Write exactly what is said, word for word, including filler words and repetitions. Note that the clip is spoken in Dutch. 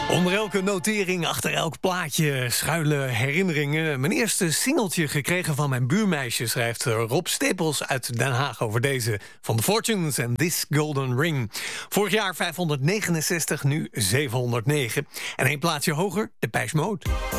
Onder elke notering, achter elk plaatje schuilen herinneringen. Mijn eerste singeltje gekregen van mijn buurmeisje, schrijft Rob Stapels uit Den Haag over deze van The Fortunes en This Golden Ring. Vorig jaar vijfhonderdnegenenzestig, nu zevenhonderdnegen. En één plaatsje hoger, Depeche Mode.